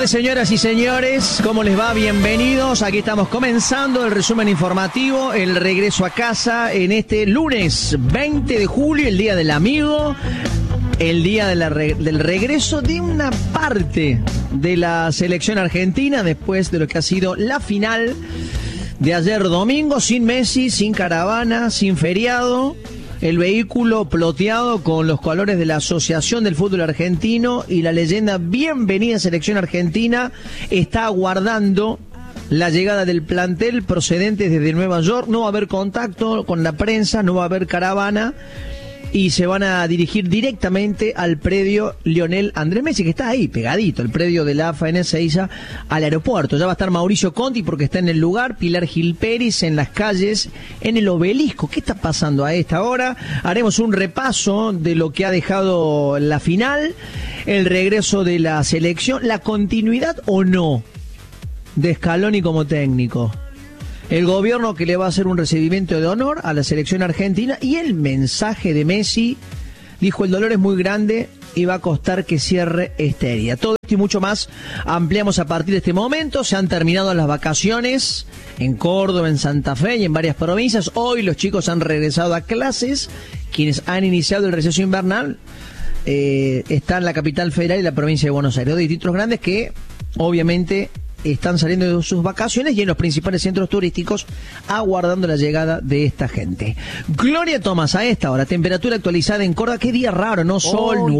días, señoras y señores, ¿cómo les va? Bienvenidos, aquí estamos comenzando el resumen informativo, el regreso a casa en este lunes 20 de julio, el Día del Amigo, el día del regreso de una parte de la selección argentina después de lo que ha sido la final de ayer domingo, sin Messi, sin caravana, sin feriado. El vehículo ploteado con los colores de la Asociación del Fútbol Argentino y la leyenda Bienvenida Selección Argentina está aguardando la llegada del plantel procedente desde Nueva York. No va a haber contacto con la prensa, no va a haber caravana y se van a dirigir directamente al predio Lionel Andrés Messi, que está ahí pegadito, el predio de la AFA en Ezeiza, al aeropuerto. Ya va a estar Mauricio Conti porque está en el lugar, Pilar Gil Pérez en las calles, en el Obelisco. ¿Qué está pasando a esta hora? Haremos un repaso de lo que ha dejado la final, el regreso de la selección, la continuidad o no de Scaloni como técnico, el gobierno que le va a hacer un recibimiento de honor a la selección argentina y el mensaje de Messi. Dijo: el dolor es muy grande y va a costar que cierre esta herida. Todo esto y mucho más ampliamos a partir de este momento. Se han terminado las vacaciones en Córdoba, en Santa Fe y en varias provincias. Hoy los chicos han regresado a clases. Quienes han iniciado el receso invernal están en la capital federal y la provincia de Buenos Aires. Dos distritos grandes que obviamente están saliendo de sus vacaciones y en los principales centros turísticos aguardando la llegada de esta gente. Gloria Tomás, a esta hora, temperatura actualizada en Córdoba. Qué día raro, ¿no? Sol,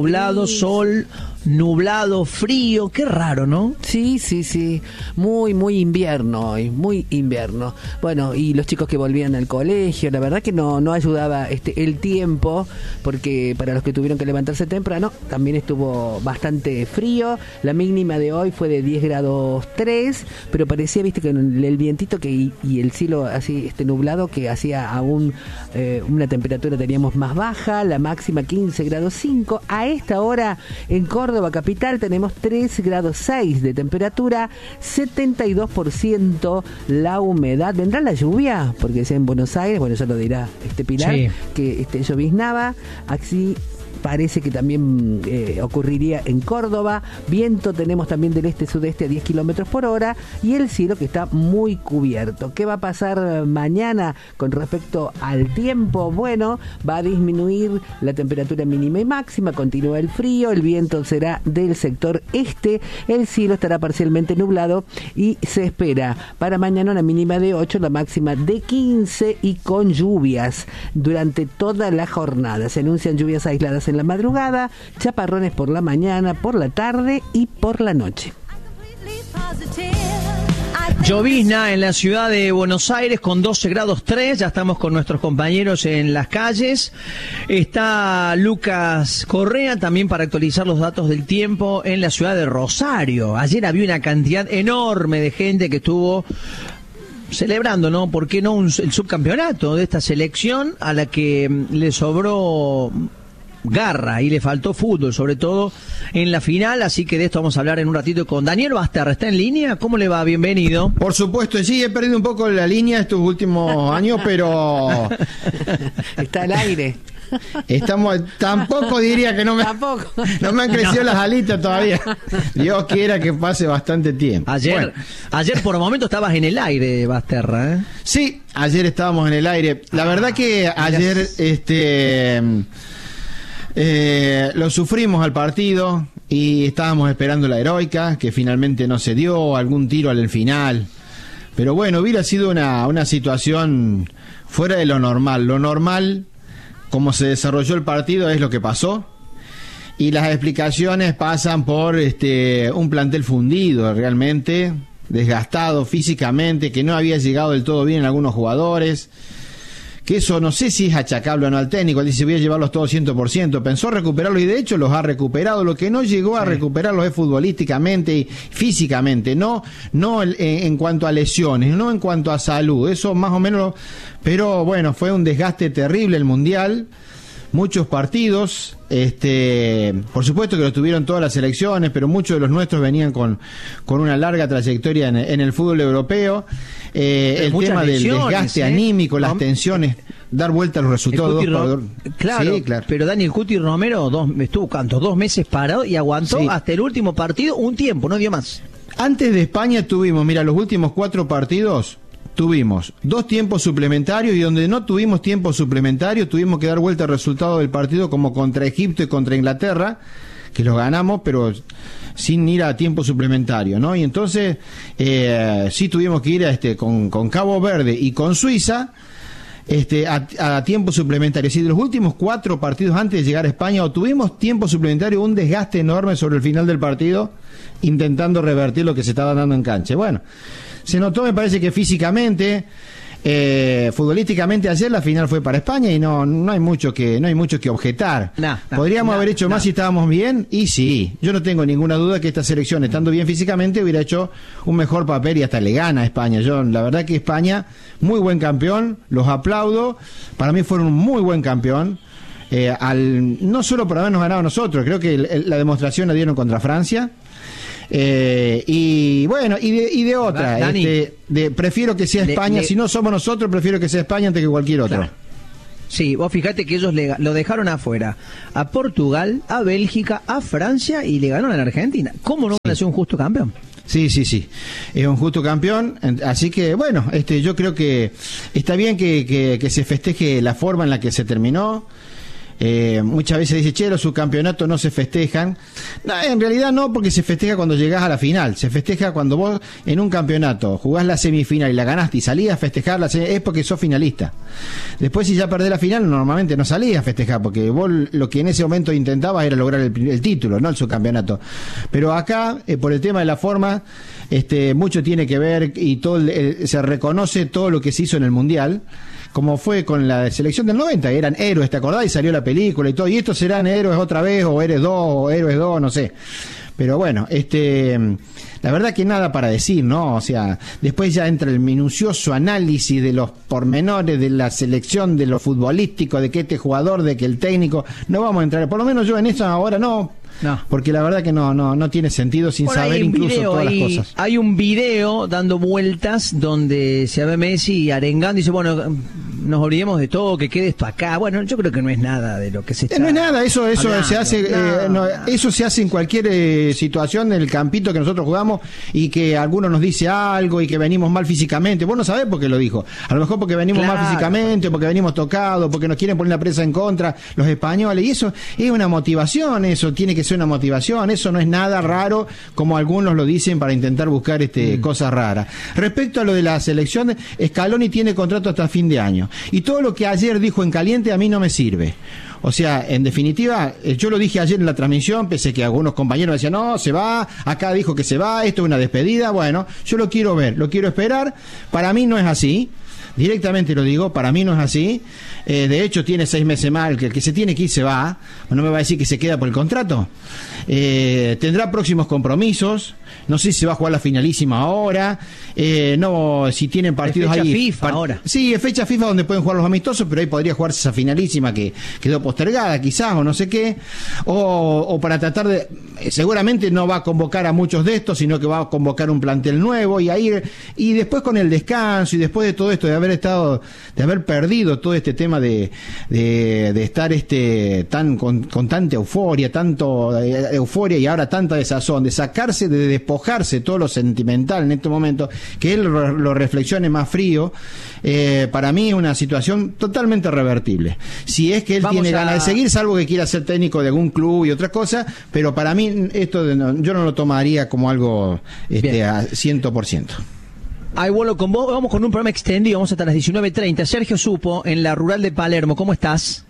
nublado, frío, qué raro, ¿no? Sí. Muy invierno hoy, muy invierno. Bueno, y los chicos que volvían al colegio, la verdad que no ayudaba el tiempo, porque para los que tuvieron que levantarse temprano, también estuvo bastante frío. La mínima de hoy fue de 10 grados 3, pero parecía, viste, que el vientito y el cielo así nublado, que hacía aún una temperatura teníamos más baja, la máxima 15 grados 5. A esta hora en Córdoba capital tenemos 3 grados 6 de temperatura, 72% la humedad. ¿Vendrá la lluvia? Porque es en Buenos Aires, bueno, ya lo dirá Pilar, sí, que lloviznaba. Así parece que también ocurriría en Córdoba. Viento tenemos también del este-sudeste a 10 kilómetros por hora y el cielo que está muy cubierto. ¿Qué va a pasar mañana con respecto al tiempo? Bueno, va a disminuir la temperatura mínima y máxima, continúa el frío, el viento será del sector este, el cielo estará parcialmente nublado y se espera para mañana una mínima de 8, la máxima de 15 y con lluvias durante toda la jornada. Se anuncian lluvias aisladas en la madrugada, chaparrones por la mañana, por la tarde y por la noche. Llovizna en la ciudad de Buenos Aires con 12 grados 3, ya estamos con nuestros compañeros en las calles. Está Lucas Correa también para actualizar los datos del tiempo en la ciudad de Rosario. Ayer había una cantidad enorme de gente que estuvo celebrando, ¿no? ¿Por qué no el subcampeonato de esta selección a la que le sobró garra y le faltó fútbol, sobre todo en la final? Así que de esto vamos a hablar en un ratito con Daniel Basterra. ¿Está en línea? ¿Cómo le va? Bienvenido. Por supuesto, sí, he perdido un poco la línea estos últimos años, pero está al aire. Tampoco diría que no me han crecido las alitas todavía. Dios quiera que pase bastante tiempo. Ayer por momento estabas en el aire, Basterra, ¿eh? Sí, ayer estábamos en el aire. La verdad que ayer lo sufrimos al partido y estábamos esperando la heroica, que finalmente no se dio, algún tiro al final. Pero bueno, hubiera sido una situación fuera de lo normal. Lo normal, como se desarrolló el partido, es lo que pasó. Y las explicaciones pasan por un plantel fundido, realmente desgastado físicamente, que no había llegado del todo bien en algunos jugadores. Que eso no sé si es achacable o no al técnico. Él dice: voy a llevarlos todos 100%. Pensó recuperarlos y de hecho los ha recuperado. Lo que no llegó a recuperarlos es futbolísticamente y físicamente. No en cuanto a lesiones, no en cuanto a salud. Eso más o menos. Pero bueno, fue un desgaste terrible el Mundial. Muchos partidos, por supuesto que lo tuvieron todas las selecciones, pero muchos de los nuestros venían con una larga trayectoria en el fútbol europeo. El tema del desgaste anímico, las tensiones, dar vuelta a los resultados. Claro, sí, claro, pero Daniel Cuti Romero estuvo 2 meses parado y aguantó hasta el último partido un tiempo, no dio más. Antes de España tuvimos, mira, los últimos 4 partidos tuvimos 2 tiempos suplementarios, y donde no tuvimos tiempo suplementario tuvimos que dar vuelta al resultado del partido, como contra Egipto y contra Inglaterra, que los ganamos, pero sin ir a tiempo suplementario, ¿no? Y entonces sí tuvimos que ir con Cabo Verde y con Suiza a tiempo suplementario. Si de los últimos 4 partidos antes de llegar a España, o tuvimos tiempo suplementario, un desgaste enorme sobre el final del partido, intentando revertir lo que se estaba dando en cancha. Bueno, se notó, me parece, que físicamente, futbolísticamente, ayer la final fue para España, y no hay mucho que objetar. Podríamos haber hecho más si estábamos bien, y sí, yo no tengo ninguna duda que esta selección, estando bien físicamente, hubiera hecho un mejor papel, y hasta le gana a España. La verdad que España, muy buen campeón, los aplaudo, para mí fueron un muy buen campeón. No solo por habernos ganado nosotros, creo que la demostración la dieron contra Francia. Y bueno, y de otra, Dani, prefiero que sea España, si no somos nosotros, prefiero que sea España antes que cualquier otro. Claro. Sí, vos fíjate que ellos lo dejaron afuera a Portugal, a Bélgica, a Francia, y le ganaron a la Argentina. ¿Cómo no van a ser un justo campeón? Sí, es un justo campeón, así que bueno, yo creo que está bien que se festeje la forma en la que se terminó. Muchas veces dice, che, los subcampeonatos no se festejan. No, en realidad no, porque se festeja cuando llegás a la final. Se festeja cuando vos en un campeonato jugás la semifinal y la ganaste y salís a festejar es porque sos finalista. Después, si ya perdés la final, normalmente no salís a festejar, porque vos lo que en ese momento intentabas era lograr el título, no el subcampeonato. Pero acá, por el tema de la forma, mucho tiene que ver, y se reconoce todo lo que se hizo en el Mundial, como fue con la selección del 90, eran héroes, ¿te acordás? Y salió la película y todo, y estos serán héroes otra vez, o héroes 2, no sé. Pero bueno, la verdad que nada para decir, ¿no? O sea, después ya entra el minucioso análisis de los pormenores de la selección, de lo futbolístico, de que este jugador, de que el técnico, no vamos a entrar, por lo menos yo en eso ahora no, porque la verdad que no tiene sentido sin saber incluso todas las cosas. Hay un video dando vueltas donde se ve Messi arengando y dice, bueno, nos olvidemos de todo, que quede esto acá. Bueno, yo creo que no es nada de lo que se está... No es nada, eso se hace, eso se hace en cualquier situación del campito que nosotros jugamos, y que alguno nos dice algo y que venimos mal físicamente. Vos no sabés por qué lo dijo. A lo mejor porque venimos mal físicamente, porque venimos tocados, porque nos quieren poner la presa en contra los españoles, y eso es una motivación, eso tiene que ser una motivación, eso no es nada raro, como algunos lo dicen para intentar buscar cosas raras. Respecto a lo de la selección, Scaloni tiene contrato hasta fin de año, y todo lo que ayer dijo en caliente a mí no me sirve. O sea, en definitiva, yo lo dije ayer en la transmisión, pese que algunos compañeros decían, no, se va, acá dijo que se va, esto es una despedida. Bueno, yo lo quiero ver, lo quiero esperar. Para mí no es así, directamente lo digo, para mí no es así. De hecho, tiene 6 meses más, el que se tiene que ir se va. No me va a decir que se queda por el contrato. Tendrá próximos compromisos. No sé si se va a jugar la finalísima ahora. No, si tienen partidos ahí. FIFA ahora. Sí, es fecha FIFA donde pueden jugar los amistosos, pero ahí podría jugarse esa finalísima que quedó postergada, quizás, o no sé qué. O para tratar de. Seguramente no va a convocar a muchos de estos, sino que va a convocar un plantel nuevo, y después con el descanso, y después de todo esto, de haber perdido todo este tema de estar con tanta euforia, y ahora tanta desazón, de sacarse, de despojarse todo lo sentimental en este momento, que él lo reflexione más frío. Para mí es una situación totalmente revertible, si es que él tiene ganas de seguir, salvo que quiera ser técnico de algún club y otra cosa, pero para mí esto yo no lo tomaría como algo a 100%. Ahí vuelo con vos, vamos con un programa extendido, vamos hasta las 19:30. Sergio Supo, en la Rural de Palermo, ¿cómo estás?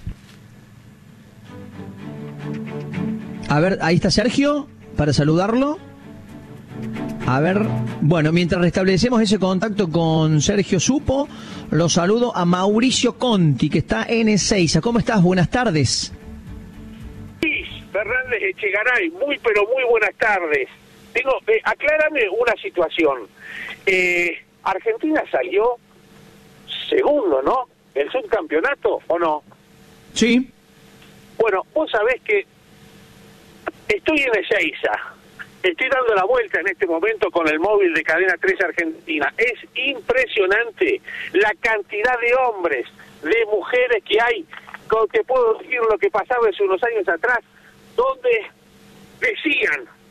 A ver, ahí está Sergio, para saludarlo. A ver, bueno, mientras restablecemos ese contacto con Sergio Supo, lo saludo a Mauricio Conti, que está en Ezeiza. ¿Cómo estás? Buenas tardes. Fernández Echegaray, muy buenas tardes. Aclárame una situación. Argentina salió segundo, ¿no? ¿El subcampeonato o no? Sí. Bueno, vos sabés que estoy en Ezeiza. Estoy dando la vuelta en este momento con el móvil de Cadena 3 Argentina. Es impresionante la cantidad de hombres, de mujeres que hay. Te puedo decir lo que pasaba hace unos años atrás, donde decían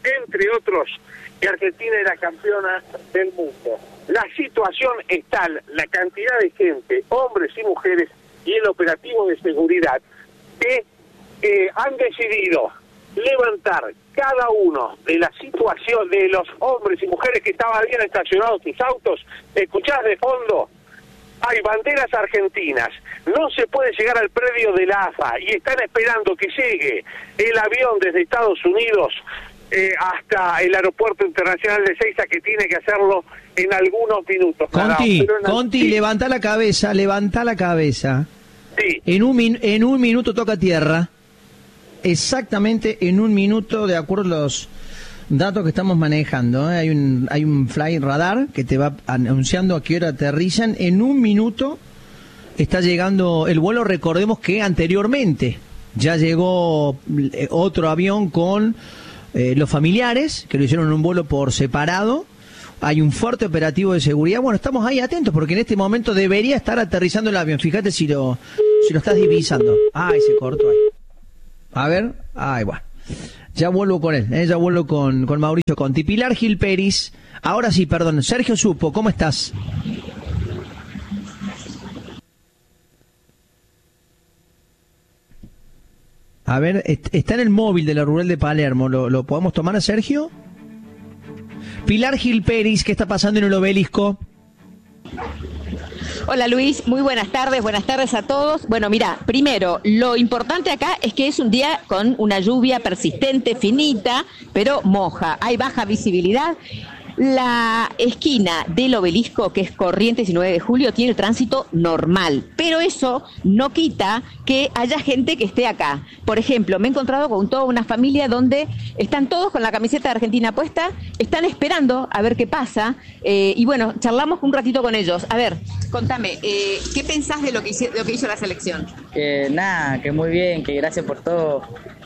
entre otros, que Argentina era campeona del mundo. La situación es tal, la cantidad de gente, hombres y mujeres, y el operativo de seguridad, que han decidido levantar cada uno de la situación de los hombres y mujeres que estaban bien estacionados sus autos. Escuchás de fondo, hay banderas argentinas, no se puede llegar al predio de la AFA y están esperando que llegue el avión desde Estados Unidos hasta el aeropuerto internacional de Ezeiza, que tiene que hacerlo en algunos minutos. Conti, levanta la cabeza. Sí. En un minuto toca tierra. Exactamente en un minuto, de acuerdo a los datos que estamos manejando. Hay un fly radar que te va anunciando a qué hora aterrizan. En un minuto está llegando el vuelo. Recordemos que anteriormente ya llegó otro avión con los familiares, que lo hicieron en un vuelo por separado. Hay un fuerte operativo de seguridad. Bueno, estamos ahí atentos porque en este momento debería estar aterrizando el avión. Fíjate si lo estás divisando. Ay, se cortó ahí. A ver, bueno. Ya vuelvo con él, ya vuelvo con Mauricio Conti. Pilar Gil Peris. Ahora sí, perdón. Sergio Supo, ¿cómo estás? A ver, está en el móvil de la Rural de Palermo. ¿Lo podemos tomar a Sergio? Pilar Gil Peris, ¿qué está pasando en el Obelisco? Hola Luis, muy buenas tardes a todos. Bueno, mira, primero, lo importante acá es que es un día con una lluvia persistente, finita, pero moja, hay baja visibilidad. La esquina del Obelisco, que es Corrientes y 9 de Julio, tiene el tránsito normal, pero eso no quita que haya gente que esté acá. Por ejemplo, me he encontrado con toda una familia donde están todos con la camiseta de Argentina puesta, están esperando a ver qué pasa, y bueno, charlamos un ratito con ellos. A ver, contame, ¿qué pensás de lo que hizo la selección? Nada, que muy bien, que gracias por todo,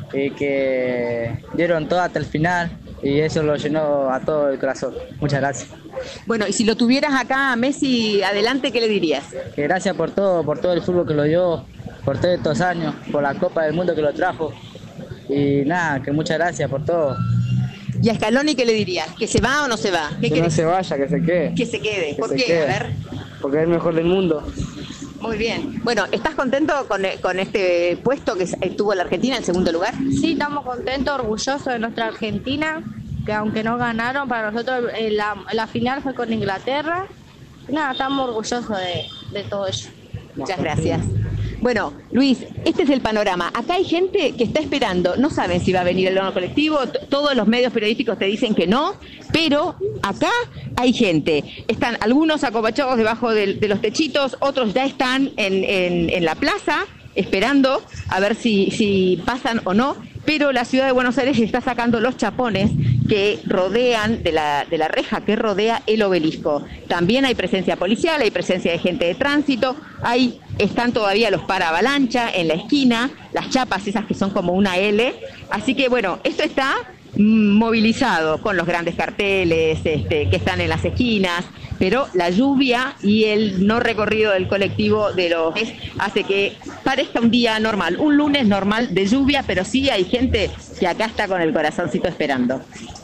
que dieron todo hasta el final. Y eso lo llenó a todo el corazón. Muchas gracias. Bueno, y si lo tuvieras acá a Messi adelante, ¿qué le dirías? Que gracias por todo el fútbol que lo dio, por todos estos años, por la Copa del Mundo que lo trajo. Y nada, que muchas gracias por todo. ¿Y a Scaloni qué le dirías? ¿Que se va o no se va? Que no se vaya, que se quede. Que se quede. ¿Por qué? Quede. A ver. Porque es el mejor del mundo. Muy bien. Bueno, ¿estás contento con este puesto que tuvo la Argentina en segundo lugar? Sí, estamos contentos, orgullosos de nuestra Argentina, que aunque no ganaron, para nosotros la final fue con Inglaterra. Nada, estamos orgullosos de todo ello. Muchas gracias. Bueno, Luis, este es el panorama. Acá hay gente que está esperando, no saben si va a venir el dono colectivo, todos los medios periodísticos te dicen que no, pero acá hay gente. Están algunos acobachados debajo de los techitos, otros ya están en la plaza esperando a ver si pasan o no, pero la ciudad de Buenos Aires está sacando los chapones que rodean de la reja que rodea el Obelisco. También hay presencia policial, hay presencia de gente de tránsito, están todavía los para-avalancha en la esquina, las chapas esas que son como una L, así que bueno, esto está movilizado con los grandes carteles que están en las esquinas, pero la lluvia y el no recorrido del colectivo hace que parezca un día normal, un lunes normal de lluvia, pero sí hay gente que acá está con el corazoncito esperando.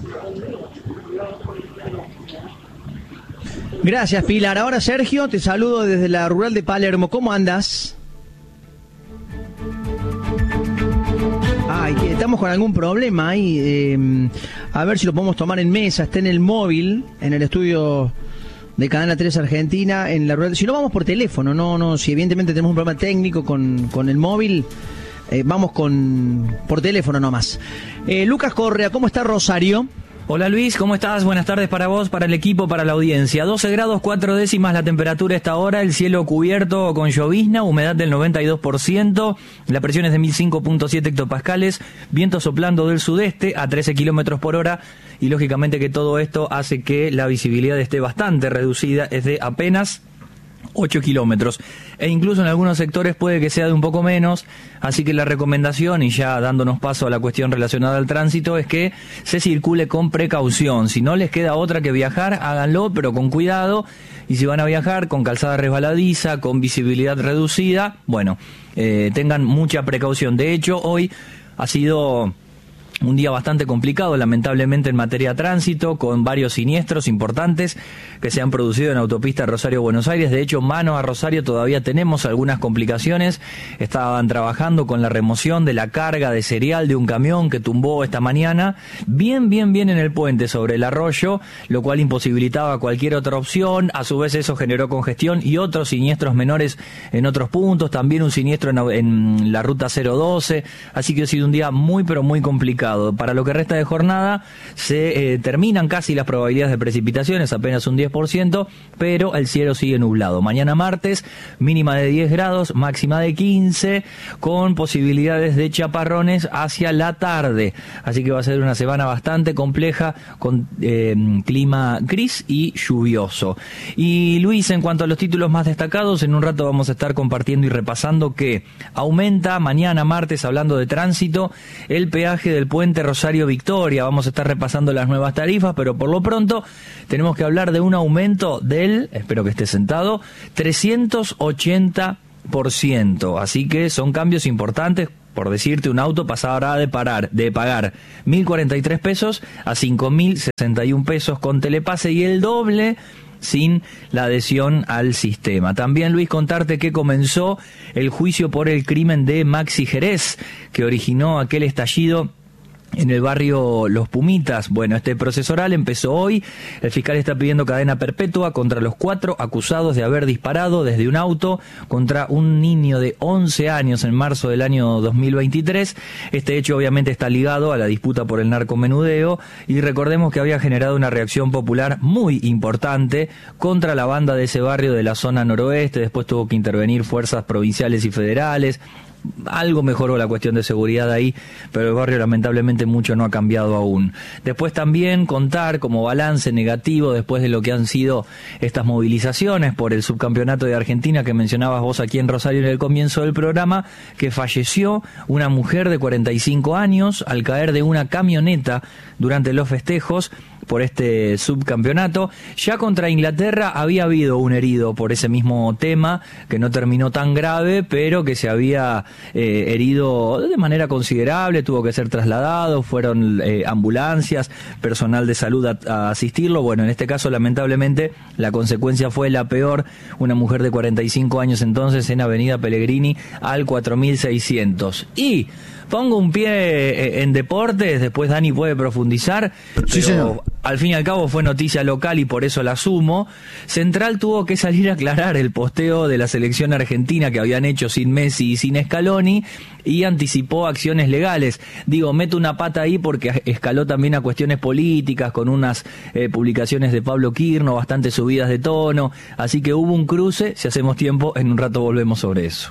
Gracias, Pilar. Ahora, Sergio, te saludo desde la Rural de Palermo. ¿Cómo andas? Estamos con algún problema ahí. A ver si lo podemos tomar en mesa. Está en el móvil, en el estudio de Cadena 3 Argentina, en la Rural. Si no, vamos por teléfono. No, si evidentemente tenemos un problema técnico con el móvil, vamos por teléfono nomás. Lucas Correa, ¿cómo está Rosario? Hola Luis, ¿cómo estás? Buenas tardes para vos, para el equipo, para la audiencia. 12 grados 4 décimas la temperatura a esta hora, el cielo cubierto con llovizna, humedad del 92%, la presión es de 1005.7 hectopascales, viento soplando del sudeste a 13 kilómetros por hora y lógicamente que todo esto hace que la visibilidad esté bastante reducida, es de apenas 8 kilómetros, e incluso en algunos sectores puede que sea de un poco menos, así que la recomendación, y ya dándonos paso a la cuestión relacionada al tránsito, es que se circule con precaución. Si no les queda otra que viajar, háganlo, pero con cuidado, y si van a viajar con calzada resbaladiza, con visibilidad reducida, bueno, tengan mucha precaución. De hecho, hoy ha sido Un día bastante complicado, lamentablemente, en materia de tránsito, con varios siniestros importantes que se han producido en autopista Rosario-Buenos Aires. De hecho, mano a Rosario todavía tenemos algunas complicaciones. Estaban trabajando con la remoción de la carga de cereal de un camión que tumbó esta mañana, bien en el puente sobre el arroyo, lo cual imposibilitaba cualquier otra opción. A su vez, eso generó congestión y otros siniestros menores en otros puntos. También un siniestro en la ruta 012. Así que ha sido un día muy, pero muy complicado. Para lo que resta de jornada se terminan casi las probabilidades de precipitaciones, apenas un 10%, pero el cielo sigue nublado. Mañana martes, mínima de 10 grados, máxima de 15, con posibilidades de chaparrones hacia la tarde. Así que va a ser una semana bastante compleja, con clima gris y lluvioso. Y Luis, en cuanto a los títulos más destacados, en un rato vamos a estar compartiendo y repasando que aumenta mañana martes, hablando de tránsito, el peaje del puente Rosario Victoria. Vamos a estar repasando las nuevas tarifas, pero por lo pronto tenemos que hablar de un aumento del, espero que esté sentado, 380%. Así que son cambios importantes. Por decirte, un auto pasará de pagar 1.043 pesos a 5.061 pesos con telepase y el doble sin la adhesión al sistema. También, Luis, contarte que comenzó el juicio por el crimen de Maxi Jerez, que originó aquel estallido en el barrio Los Pumitas. Bueno, este proceso oral empezó hoy. El fiscal está pidiendo cadena perpetua contra los 4 acusados de haber disparado desde un auto contra un niño de 11 años en marzo del año 2023. Este hecho obviamente está ligado a la disputa por el narcomenudeo y recordemos que había generado una reacción popular muy importante contra la banda de ese barrio de la zona noroeste. Después tuvo que intervenir fuerzas provinciales y federales. Algo mejoró la cuestión de seguridad ahí, pero el barrio lamentablemente mucho no ha cambiado aún. Después también contar como balance negativo después de lo que han sido estas movilizaciones por el subcampeonato de Argentina que mencionabas vos aquí en Rosario en el comienzo del programa, que falleció una mujer de 45 años al caer de una camioneta durante los festejos por este subcampeonato. Ya contra Inglaterra había habido un herido por ese mismo tema, que no terminó tan grave, pero que se había herido de manera considerable, tuvo que ser trasladado, fueron ambulancias, personal de salud a asistirlo. Bueno, en este caso lamentablemente la consecuencia fue la peor, una mujer de 45 años entonces en Avenida Pellegrini al 4600. Y pongo un pie en deportes, después Dani puede profundizar, sí, pero al fin y al cabo fue noticia local y por eso la sumo. Central tuvo que salir a aclarar el posteo de la selección argentina que habían hecho sin Messi y sin Scaloni y anticipó acciones legales. Digo, meto una pata ahí porque escaló también a cuestiones políticas con unas publicaciones de Pablo Quirno bastante subidas de tono, así que hubo un cruce. Si hacemos tiempo, en un rato volvemos sobre eso.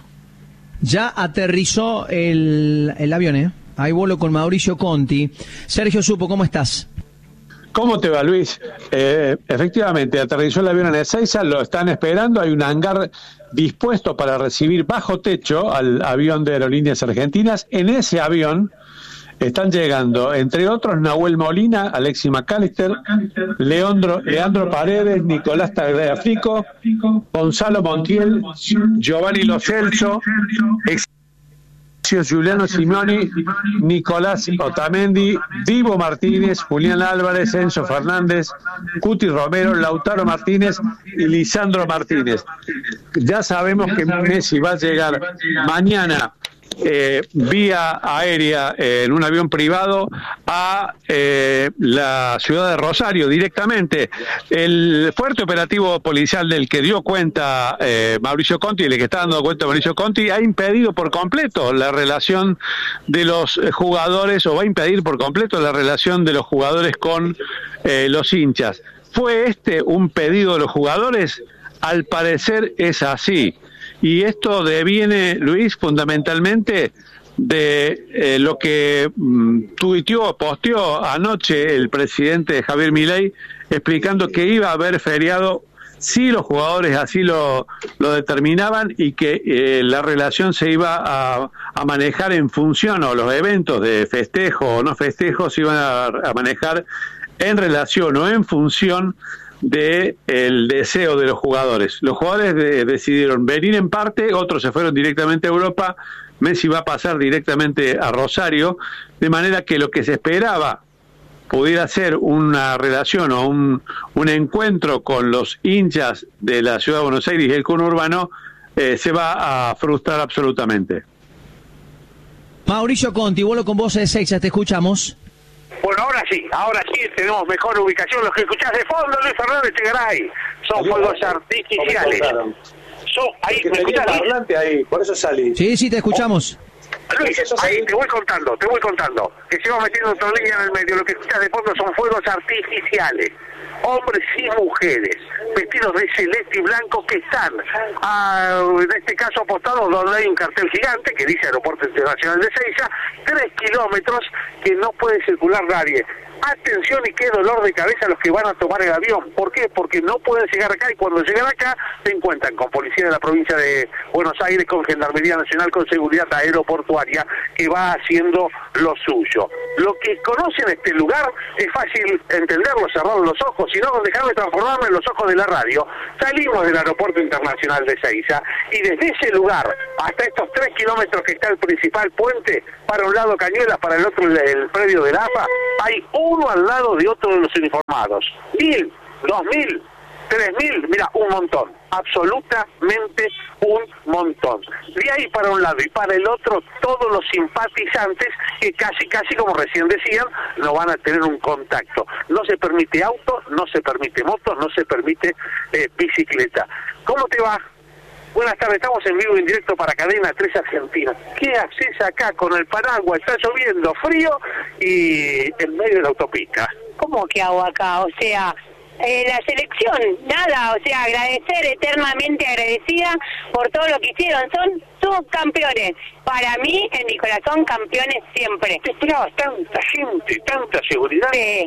Ya aterrizó el avión, ¿eh? Hay vuelo con Mauricio Conti. Sergio Supo, ¿cómo estás? ¿Cómo te va, Luis? Efectivamente, aterrizó el avión en Ezeiza, lo están esperando, hay un hangar dispuesto para recibir bajo techo al avión de Aerolíneas Argentinas. En ese avión están llegando, entre otros, Nahuel Molina, Alexis McAllister, Leandro Paredes, Nicolás Tagliafico, Gonzalo Montiel, Giovanni Lo Celso, Giuliano Simoni, Nicolás Otamendi, Divo Martínez, Julián Álvarez, Enzo Fernández, Cuti Romero, Lautaro Martínez y Lisandro Martínez. Ya sabemos que Messi va a llegar mañana vía aérea en un avión privado a la ciudad de Rosario directamente. El fuerte operativo policial del que dio cuenta Mauricio Conti, el que está dando cuenta Mauricio Conti, ha impedido por completo la relación de los jugadores, o va a impedir por completo la relación de los jugadores con los hinchas. ¿Fue un pedido de los jugadores? Al parecer es así. Y esto deviene, Luis, fundamentalmente de lo que posteó anoche el presidente Javier Milei, explicando que iba a haber feriado si los jugadores así lo determinaban y que la relación se iba a manejar en función, o los eventos de festejo o no festejo se iban a manejar en relación o en función de el deseo de los jugadores. Los jugadores decidieron venir en parte, otros se fueron directamente a Europa, Messi va a pasar directamente a Rosario, de manera que lo que se esperaba pudiera ser una relación o un encuentro con los hinchas de la Ciudad de Buenos Aires y el conurbano, se va a frustrar absolutamente. Mauricio Conti, vuelo con vos de Ezeiza, te escuchamos. Bueno, ahora sí tenemos mejor ubicación. Los que escuchás de fondo, Luis Fernández Tegaray, son fuegos artificiales. Ahí, ¿me escuchás? Ahí, por eso salí. Sí, te escuchamos. Luis, ahí te voy contando, que se va metiendo otra línea en el medio. Lo que escuchás de fondo son fuegos artificiales. Hombres y mujeres vestidos de celeste y blanco que están, en este caso apostados donde hay un cartel gigante que dice Aeropuerto Internacional de Ezeiza, 3 kilómetros que no puede circular nadie. Atención y qué dolor de cabeza a los que van a tomar el avión. ¿Por qué? Porque no pueden llegar acá y cuando llegan acá se encuentran con policía de la provincia de Buenos Aires, con Gendarmería Nacional, con seguridad aeroportuaria que va haciendo lo suyo. Lo que conocen este lugar es fácil entenderlo, cerrar los ojos, si no dejarme transformarme en los ojos de la radio. Salimos del Aeropuerto Internacional de Ezeiza y desde ese lugar hasta estos 3 kilómetros que está el principal puente, para un lado Cañuelas, para el otro el predio de la AFA, hay uno al lado de otro de los uniformados. 1.000, 2.000, 3.000, mira, un montón, absolutamente un montón. De ahí para un lado y para el otro, todos los simpatizantes que casi, como recién decían, no van a tener un contacto. No se permite auto, no se permite moto, no se permite bicicleta. ¿Cómo te va? Buenas tardes, estamos en vivo y en directo para Cadena 3 Argentina. ¿Qué haces acá con el paraguas? Está lloviendo, frío y en medio de la autopista. ¿Cómo que hago acá? O sea, la selección, nada, o sea, agradecer, eternamente agradecida por todo lo que hicieron. Son subcampeones. Para mí, en mi corazón, campeones siempre. ¿Te esperabas tanta gente, tanta seguridad? Sí,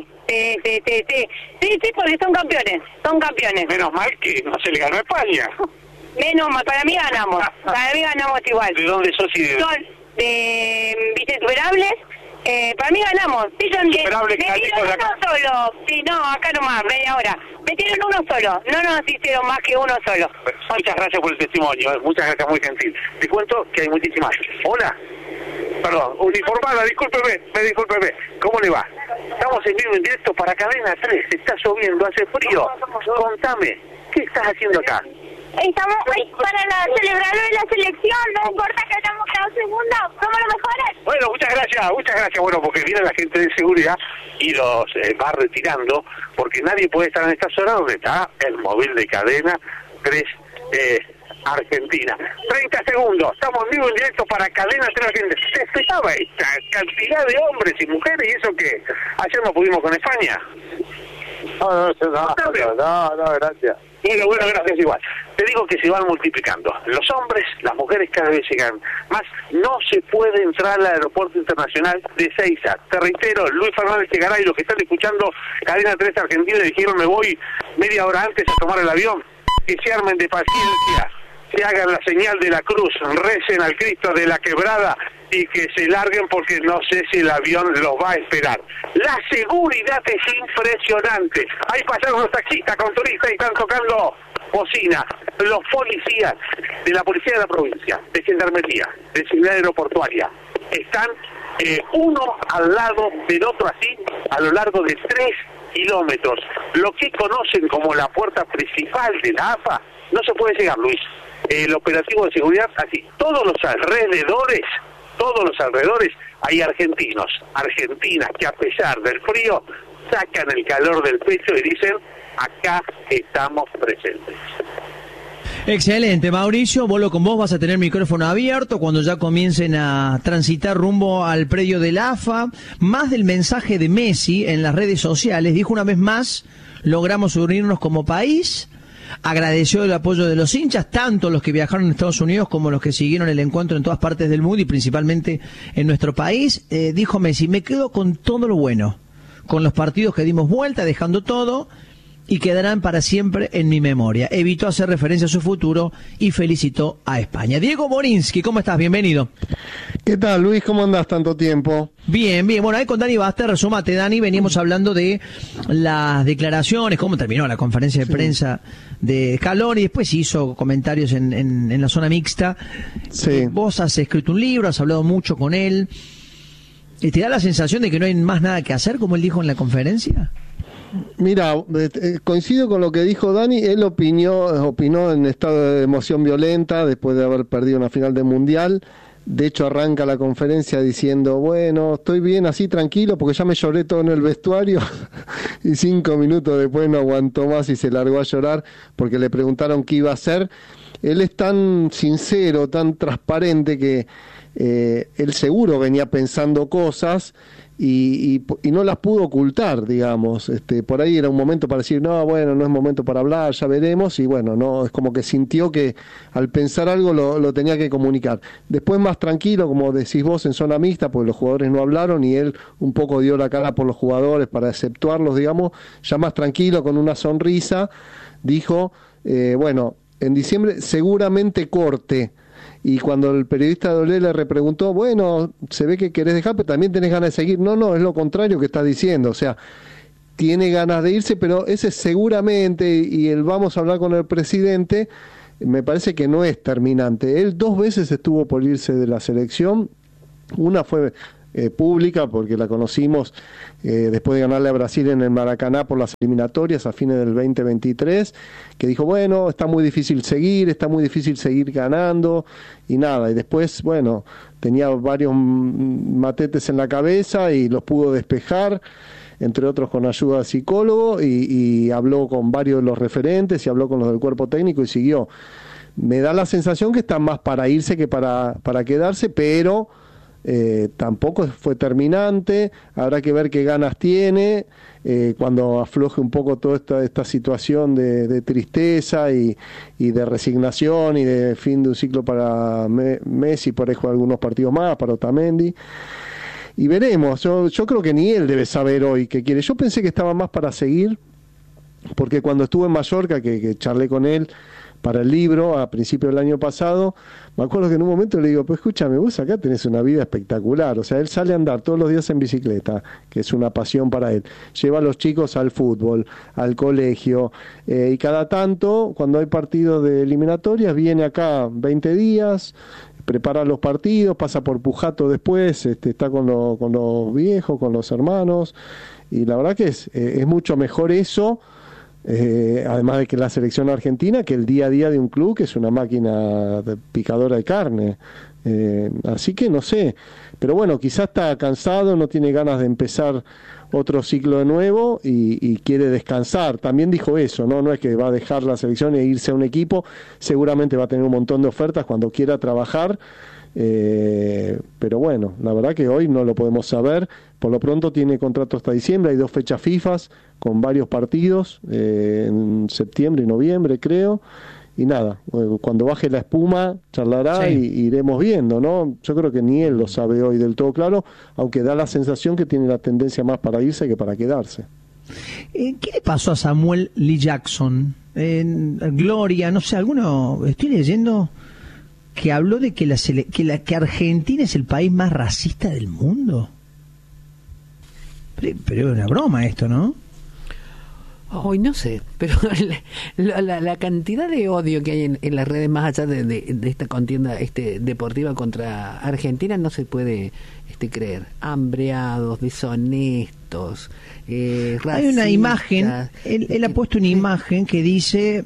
porque son campeones. Menos mal que no se le ganó a España. Menos mal, para mí ganamos igual. ¿De dónde sos y de...? Son de Insuperables. Para mí ganamos. Insuperables, me dieron uno solo. Sí, no, acá nomás, media hora. Me dieron uno solo. No nos hicieron más que uno solo. Muchas gracias por el testimonio. Muchas gracias, muy gentil. Te cuento que hay muchísimas. Hola. Perdón, uniformada, discúlpeme. ¿Cómo le va? Estamos en vivo en directo para Cadena 3. Está lloviendo, hace frío. Contame, ¿qué estás haciendo acá? Estamos para celebrar de la selección, no importa que hayamos quedado segundos, somos los mejores. Bueno, muchas gracias. Bueno, porque viene la gente de seguridad y los va retirando, porque nadie puede estar en esta zona donde está el móvil de Cadena 3 Argentina. 30 segundos, estamos en vivo en directo para Cadena 3 Argentina. ¿Se esperaba esta cantidad de hombres y mujeres y eso que ayer no pudimos con España? No, gracias. Bueno, gracias igual. Te digo que se van multiplicando. Los hombres, las mujeres cada vez llegan más. No se puede entrar al Aeropuerto Internacional de Ezeiza. Te reitero, Luis Fernández Tegaray, los que están escuchando Cadena 3 Argentina, dijeron me voy media hora antes a tomar el avión. Que se armen de paciencia, que hagan la señal de la cruz, recen al Cristo de la Quebrada y que se larguen porque no sé si el avión los va a esperar. La seguridad es impresionante. Ahí pasaron los taxistas con turistas y están tocando bocina. Los policías de la policía de la provincia, de Gendarmería, de Seguridad Aeroportuaria, están uno al lado del otro así a lo largo de 3 kilómetros. Lo que conocen como la puerta principal de la AFA, no se puede llegar, Luis. El operativo de seguridad así. Todos los alrededores hay argentinas que a pesar del frío sacan el calor del pecho y dicen acá estamos presentes. Excelente, Mauricio, vuelo con vos, vas a tener micrófono abierto cuando ya comiencen a transitar rumbo al predio del AFA. Más del mensaje de Messi en las redes sociales, dijo una vez más, logramos unirnos como país. Agradeció el apoyo de los hinchas, tanto los que viajaron a Estados Unidos como los que siguieron el encuentro en todas partes del mundo y principalmente en nuestro país. Dijo Messi, me quedo con todo lo bueno, con los partidos que dimos vuelta, dejando todo, y quedarán para siempre en mi memoria. Evitó hacer referencia a su futuro y felicitó a España. Diego Morinsky, ¿cómo estás? Bienvenido. ¿Qué tal, Luis? ¿Cómo andás tanto tiempo? Bien, bien. Bueno, ahí con Dani Baster, resúmate, Dani. Veníamos hablando de las declaraciones, cómo terminó la conferencia de prensa de Scaloni, y después hizo comentarios en la zona mixta. Sí. Vos has escrito un libro, has hablado mucho con él. ¿Te da la sensación de que no hay más nada que hacer, como él dijo en la conferencia? Mira, coincido con lo que dijo Dani. Él opinó en estado de emoción violenta después de haber perdido una final de Mundial. De hecho, arranca la conferencia diciendo, bueno, estoy bien así, tranquilo, porque ya me lloré todo en el vestuario. Y 5 minutos después no aguantó más y se largó a llorar porque le preguntaron qué iba a hacer. Él es tan sincero, tan transparente que él seguro venía pensando cosas y no las pudo ocultar, digamos. Por ahí era un momento para decir, no, bueno, no es momento para hablar, ya veremos, y bueno, no, es como que sintió que al pensar algo lo tenía que comunicar. Después más tranquilo, como decís vos, en zona mixta, porque los jugadores no hablaron y él un poco dio la cara por los jugadores para exceptuarlos, digamos, ya más tranquilo, con una sonrisa, dijo, bueno, en diciembre seguramente corte. Y cuando el periodista de Olé le repreguntó, bueno, se ve que querés dejar, pero también tenés ganas de seguir. No, es lo contrario que estás diciendo. O sea, tiene ganas de irse, pero ese seguramente, y el vamos a hablar con el presidente, me parece que no es terminante. Él 2 veces estuvo por irse de la selección. Una fue pública, porque la conocimos después de ganarle a Brasil en el Maracaná por las eliminatorias a fines del 2023, que dijo, bueno, está muy difícil seguir ganando, y nada, y después, bueno, tenía varios matetes en la cabeza y los pudo despejar, entre otros con ayuda de psicólogo, y habló con varios de los referentes y habló con los del cuerpo técnico y siguió. Me da la sensación que está más para irse que para quedarse, pero tampoco fue terminante. Habrá que ver qué ganas tiene cuando afloje un poco toda esta situación de tristeza y de resignación y de fin de un ciclo para Messi, por ejemplo, algunos partidos más, para Otamendi. Y veremos. Yo creo que ni él debe saber hoy qué quiere. Yo pensé que estaba más para seguir, porque cuando estuve en Mallorca, que charlé con él para el libro a principios del año pasado, me acuerdo que en un momento le digo, pues escúchame, vos acá tenés una vida espectacular. O sea, él sale a andar todos los días en bicicleta, que es una pasión para él, lleva a los chicos al fútbol, al colegio, y cada tanto, cuando hay partidos de eliminatorias, viene acá 20 días, prepara los partidos, pasa por Pujato después, está con los viejos, con los hermanos, y la verdad que es mucho mejor eso, además de que la selección argentina, que el día a día de un club que es una máquina picadora de carne. Así que no sé, pero bueno, quizás está cansado, no tiene ganas de empezar otro ciclo de nuevo y quiere descansar. También dijo eso, no es que va a dejar la selección e irse a un equipo, seguramente va a tener un montón de ofertas cuando quiera trabajar. Pero bueno, la verdad que hoy no lo podemos saber. Por lo pronto tiene contrato hasta diciembre, hay 2 fechas FIFAs con varios partidos, en septiembre y noviembre creo, y nada, cuando baje la espuma charlará, y iremos viendo, ¿no? Yo creo que ni él lo sabe hoy del todo claro, aunque da la sensación que tiene la tendencia más para irse que para quedarse. ¿Qué le pasó a Samuel Lee Jackson? Gloria, no sé, estoy leyendo que habló de que Argentina es el país más racista del mundo. Pero es una broma esto, ¿no? Hoy no sé, pero la cantidad de odio que hay en las redes, más allá de esta contienda deportiva contra Argentina, no se puede creer. Hambreados, deshonestos, racistas. Hay una imagen, él ha puesto una imagen que dice,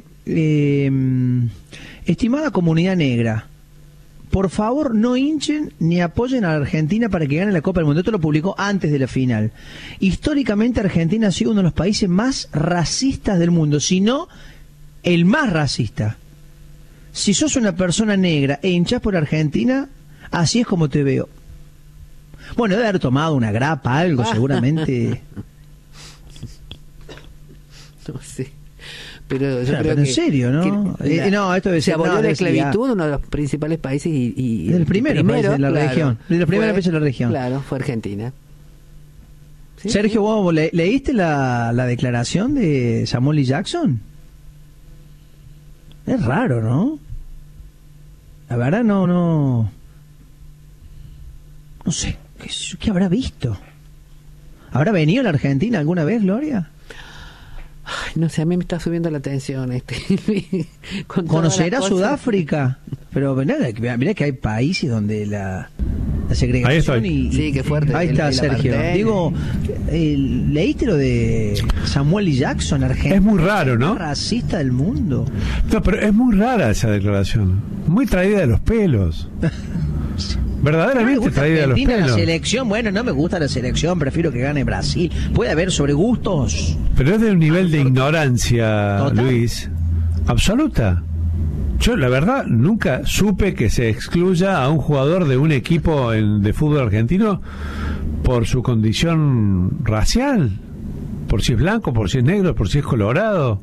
estimada comunidad negra, por favor no hinchen ni apoyen a la Argentina para que gane la Copa del Mundo. Esto lo publicó antes de la final. Históricamente Argentina ha sido uno de los países más racistas del mundo, si no el más racista. Si sos una persona negra e hinchás por Argentina, así es como te veo. Bueno, debe haber tomado una grapa, algo seguramente. No sé. Pero yo claro, creo pero en serio, ¿no? No, esto debe ser, se abolió la esclavitud, uno de los principales países y el primero país de la región, de los primeros países de la región. Claro, fue Argentina. ¿sí? Sergio, ¿vos leíste la declaración de Samuel L. Jackson? Es raro, ¿no? La verdad no sé, ¿qué habrá visto? ¿Habrá venido a la Argentina alguna vez, Gloria? Ay, no sé, a mí me está subiendo la tensión ¿Conocerá Sudáfrica? Pero mirá que hay países donde la segregación sí, qué fuerte. Ahí está, Sergio. Digo, ¿leíste lo de Samuel L. Jackson, Argentina? Es muy raro, ¿no? Racista del mundo. No, pero es muy rara esa declaración. Muy traída de los pelos. Verdaderamente traída de los pelos. La selección, bueno, no me gusta la selección, prefiero que gane Brasil. Puede haber sobre gustos. Pero es de un nivel de ignorancia, total, Luis, absoluta. Yo, la verdad, nunca supe que se excluya a un jugador de un equipo de fútbol argentino por su condición racial, por si es blanco, por si es negro, por si es colorado.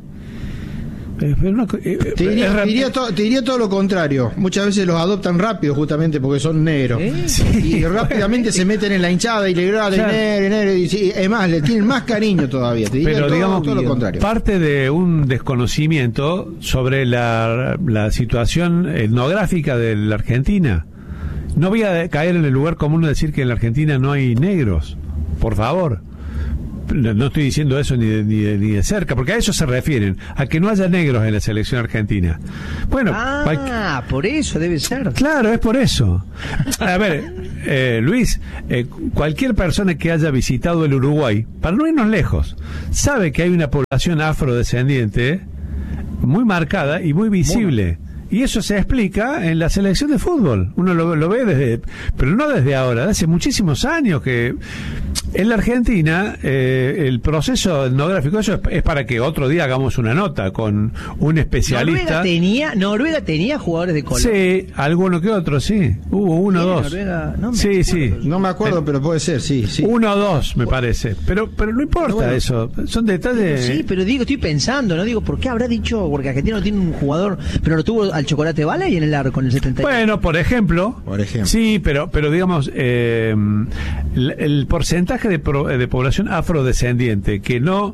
Te diría todo lo contrario. Muchas veces los adoptan rápido justamente porque son negros. Sí, y rápidamente se meten en la hinchada y le graban negro. Y es más, le tienen más cariño todavía. Te diría todo lo contrario. Parte de un desconocimiento sobre la situación etnográfica de la Argentina. No voy a caer en el lugar común de decir que en la Argentina no hay negros. Por favor. No estoy diciendo eso ni de cerca, porque a eso se refieren, a que no haya negros en la selección argentina. Bueno, por eso debe ser. Claro, es por eso. A ver, Luis, cualquier persona que haya visitado el Uruguay, para no irnos lejos, sabe que hay una población afrodescendiente muy marcada y muy visible. Y eso se explica en la selección de fútbol. Uno lo ve pero no desde ahora, desde hace muchísimos años que en la Argentina el proceso etnográfico, eso es para que otro día hagamos una nota con un especialista. Noruega tenía jugadores de color. Sí, alguno que otro, sí. Hubo uno o dos. Sí. No me acuerdo, pero puede ser, sí. Uno o dos, me parece. Pero no importa eso. Son detalles. Sí, pero estoy pensando, ¿no? Digo, ¿por qué habrá dicho? Porque Argentina no tiene un jugador, pero lo tuvo al Chocolate Bala y en el arco en el 71. Bueno, por ejemplo. Sí, pero digamos, el porcentaje de población afrodescendiente que no...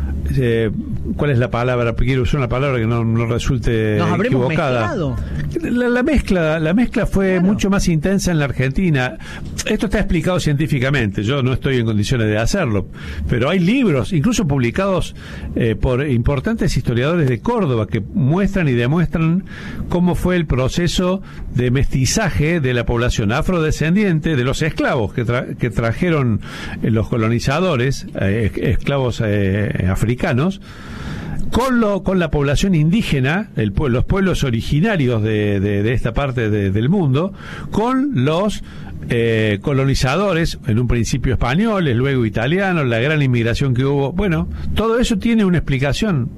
¿cuál es la palabra? Quiero usar una palabra que no resulte equivocada. La mezcla fue mucho más intensa en la Argentina. Esto está explicado científicamente, yo no estoy en condiciones de hacerlo, pero hay libros, incluso publicados por importantes historiadores de Córdoba, que muestran y demuestran cómo fue el proceso de mestizaje de la población afrodescendiente, de los esclavos que trajeron los colonizadores, esclavos africanos, con la población indígena, los pueblos originarios de esta parte del mundo, con los colonizadores, en un principio españoles, luego italianos, la gran inmigración que hubo. Bueno, todo eso tiene una explicación.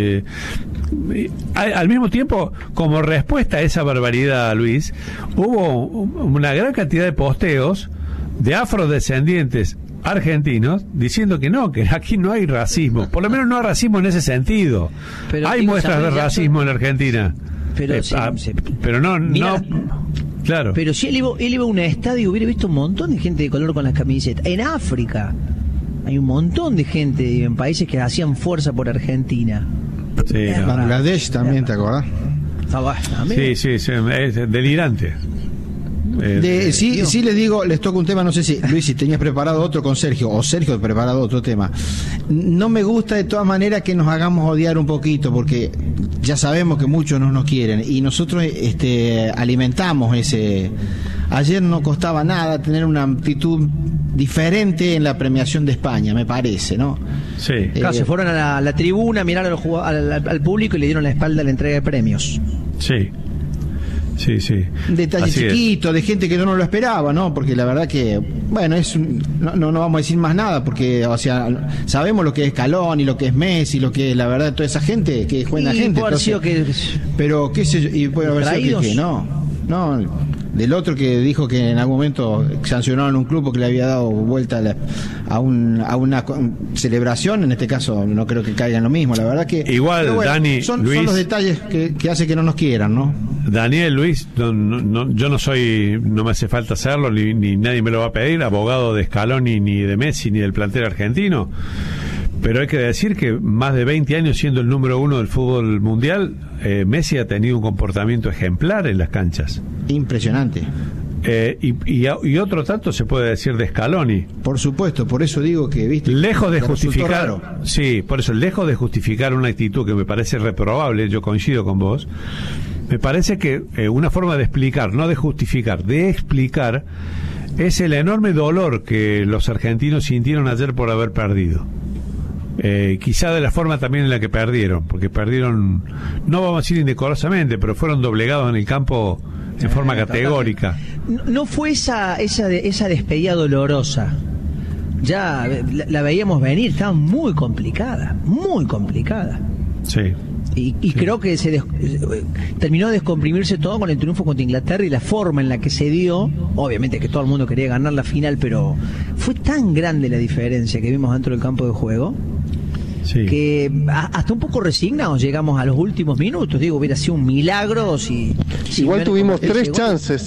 Al mismo tiempo, como respuesta a esa barbaridad, Luis, hubo una gran cantidad de posteos de afrodescendientes argentinos diciendo que aquí no hay racismo, por lo menos no hay racismo en ese sentido. Pero hay muestras de racismo en la Argentina, pero no claro. Pero si él iba a un estadio y hubiera visto un montón de gente de color con las camisetas. En África hay un montón de gente en países que hacían fuerza por Argentina. Sí, Bangladesh también, ¿te acordás? Sí, es delirante. Sí, les toco un tema, no sé si Luis, si tenías preparado otro con Sergio, o Sergio preparado otro tema. No me gusta de todas maneras que nos hagamos odiar un poquito, porque ya sabemos que muchos no nos quieren, y nosotros alimentamos ese... Ayer no costaba nada tener una actitud diferente en la premiación de España, me parece, ¿no? Sí. Claro, se fueron a la tribuna a mirar al público y le dieron la espalda a la entrega de premios. Sí. Un detalle chiquito, de gente que no lo esperaba, ¿no? Porque la verdad que, bueno, no vamos a decir más nada, porque, o sea, sabemos lo que es Scaloni, lo que es Messi, lo que es, la verdad, toda esa gente, que es buena gente. Pero, qué sé yo, y puede haber sido que no. Del otro que dijo que en algún momento sancionaron un club porque le había dado vuelta a una celebración. En este caso no creo que caiga en lo mismo, la verdad que igual, Dani, son los detalles que hace que no nos quieran, ¿no? Daniel, Luis, yo no soy, no me hace falta hacerlo, ni nadie me lo va a pedir, abogado de Scaloni, ni de Messi, ni del plantel argentino, pero hay que decir que más de 20 años siendo el número 1 del fútbol mundial, Messi ha tenido un comportamiento ejemplar en las canchas. Impresionante. Y otro tanto se puede decir de Scaloni. Por supuesto, por eso digo que, viste, lejos de justificar, sí, por eso, lejos de justificar una actitud que me parece reprobable, yo coincido con vos, me parece que una forma de explicar, no de justificar, de explicar, es el enorme dolor que los argentinos sintieron ayer por haber perdido. Quizá de la forma también en la que perdieron, porque perdieron, no vamos a decir indecorosamente, pero fueron doblegados en el campo en forma categórica. No fue esa despedida dolorosa. Ya la veíamos venir, estaba muy complicada, muy complicada. Sí. Y creo que terminó de descomprimirse todo con el triunfo contra Inglaterra y la forma en la que se dio. Obviamente que todo el mundo quería ganar la final, pero fue tan grande la diferencia que vimos dentro del campo de juego, sí, que hasta un poco resignados llegamos a los últimos minutos. Digo, hubiera sido un milagro si igual tuvimos 3 chances,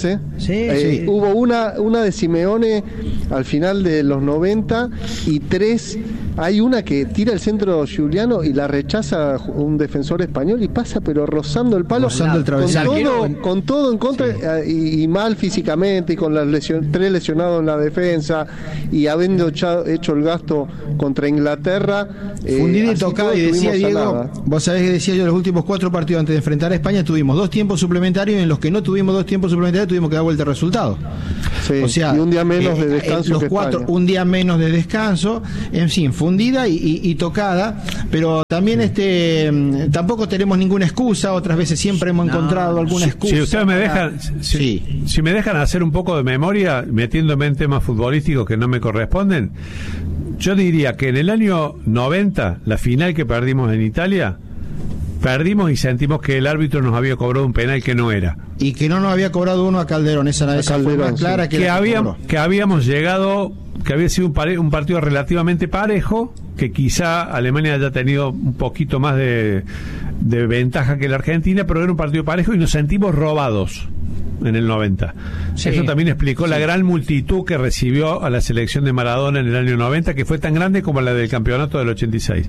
Sí. Hubo una de Simeone al final de los 90 y 3. Hay una que tira el centro Giuliano y la rechaza un defensor español y pasa pero rozando el palo, rozando el travesaño, con todo en contra, sí, y mal físicamente, y con las 3 lesionados en la defensa, y habiendo hecho el gasto contra Inglaterra, fundido y tocado. Y decía Diego, vos sabés que decía yo, los últimos 4 partidos antes de enfrentar a España tuvimos 2 tiempos suplementarios, y en los que no tuvimos 2 tiempos suplementarios tuvimos que dar vuelta al resultado. Sí, o sea, y un día menos de descanso. Los 4, un día menos de descanso, en fin, fundida y tocada, pero también tampoco tenemos ninguna excusa. Otras veces siempre hemos encontrado alguna excusa. Si ustedes me dejan, si me dejan hacer un poco de memoria, metiéndome en temas futbolísticos que no me corresponden, yo diría que en el año 90, la final que perdimos en Italia, perdimos y sentimos que el árbitro nos había cobrado un penal que no era. Y que no nos había cobrado uno a Calderón. Esa fue más clara, sí, que habíamos llegado, que había sido un partido relativamente parejo, que quizá Alemania haya tenido un poquito más de ventaja que la Argentina, pero era un partido parejo y nos sentimos robados en el 90. Sí. Eso también explicó la gran multitud que recibió a la selección de Maradona en el año 90, que fue tan grande como la del campeonato del 86.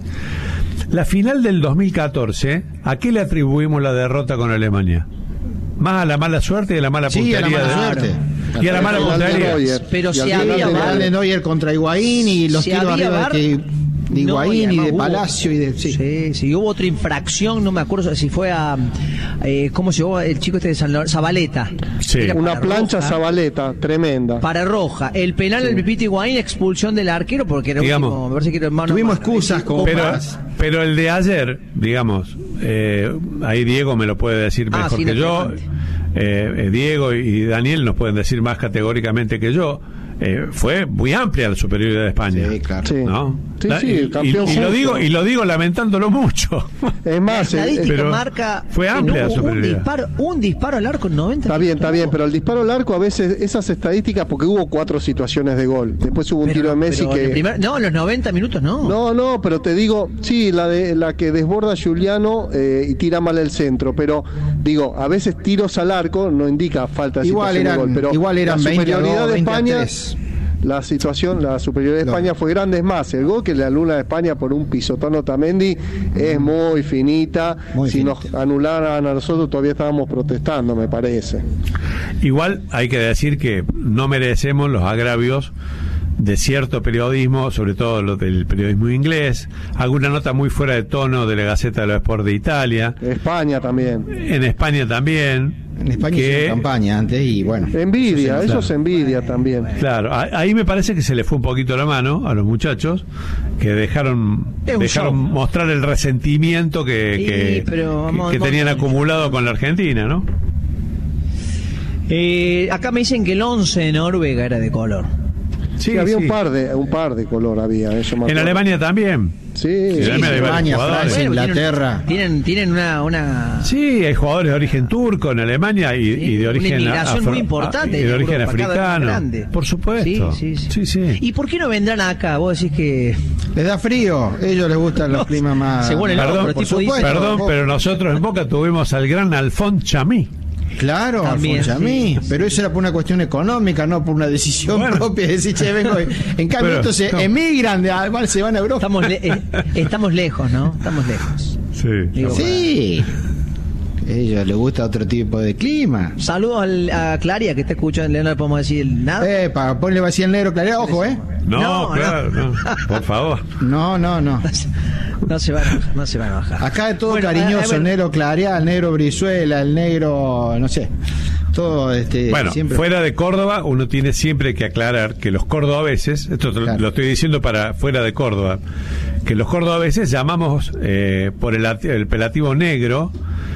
La final del 2014, ¿a qué le atribuimos la derrota con Alemania? Más a la mala suerte y a la mala puntería. A la mala suerte. Y a la mala puntería. Pero si había VAR de Neuer contra Higuaín y los tiros arriba de Higuaín y de Palacio y de sí, hubo otra infracción, no me acuerdo si fue a ¿cómo se llamó el chico este de Zabaleta? Sí. Una plancha roja, Zabaleta tremenda. Para roja, el penal del Pipito Higuaín, expulsión del arquero porque era último, me parece que era hermano. Tuvimos excusas pero el de ayer, digamos, ahí Diego me lo puede decir mejor que yo. Diego y Daniel nos pueden decir más categóricamente que yo. Fue muy amplia la superioridad de España. Sí, claro. ¿No? Sí, campeón. Y lo digo lamentándolo mucho. Es más, la estadística marca fue amplia la superioridad. Un disparo al arco en 90. Está bien, pero el disparo al arco a veces, esas estadísticas, porque hubo 4 situaciones de gol. Después hubo un tiro de Messi que... No, en los 90 minutos no. No, pero te digo, sí, la que desborda Giuliano y tira mal el centro, pero digo, a veces tiros al arco no indica falta de situación de gol, pero igual eran la superioridad 20, de España... 23. La superioridad de España fue grande. Es más, el gol que le anula a España por un pisotón a Otamendi es muy finita. Nos anularan a nosotros todavía estábamos protestando, me parece. Igual hay que decir que no merecemos los agravios de cierto periodismo, sobre todo lo del periodismo inglés, alguna nota muy fuera de tono de la Gaceta de los Sport de Italia. España también. En España también. En España hicieron campaña antes y bueno. Envidia, eso es envidia también. Claro, ahí me parece que se le fue un poquito la mano a los muchachos que dejaron mostrar el resentimiento que tenían acumulado con la Argentina, ¿no? Acá me dicen que el 11 de Noruega era de color. Sí, había un par de color había. En Alemania también. Sí, Alemania, Francia, Inglaterra. Tienen una... Sí, hay jugadores de origen turco en Alemania y de origen... Una inmigración muy importante. Y de origen africano. Por supuesto. Sí. ¿Y por qué no vendrán acá? Vos decís que... Les da frío, ellos les gustan los climas más... Perdón, pero nosotros en Boca tuvimos al gran Alfón Chamí. Claro, también, a mí, pero eso era por una cuestión económica, no por una decisión propia, de decir, che, vengo. En cambio, estos emigran, se van a Europa. Estamos lejos, ¿no? Estamos lejos. Sí. Sí. A ellos les gusta otro tipo de clima. Saludos a Claria, que está escuchando, no le podemos decir nada. Para ponle vacío al negro, Claria, ojo, No, claro, no. Por favor. No. No se van a bajar. Acá es todo cariñoso, el negro Claria, el negro Brizuela, el negro, no sé. Todo bueno, siempre. Fuera de Córdoba, uno tiene siempre que aclarar que los cordobeses, esto lo estoy diciendo para fuera de Córdoba, que los cordobeses llamamos por el apelativo negro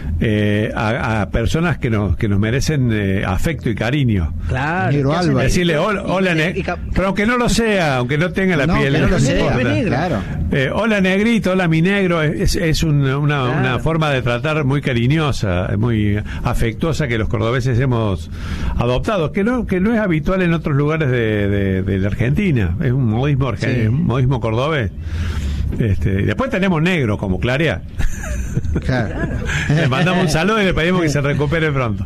a personas que nos merecen afecto y cariño. Claro. Negro Alba. Decirle hola pero aunque no lo sea, aunque no tenga la piel. Que no lo sea, claro. Hola negrito, hola mi negro, es una forma de tratar muy cariñosa, muy afectuosa que los cordobeses hemos adoptado, que no es habitual en otros lugares de la Argentina, es un modismo cordobés. Y después tenemos negro como Claria. Claro. Le mandamos un saludo y le pedimos que se recupere pronto.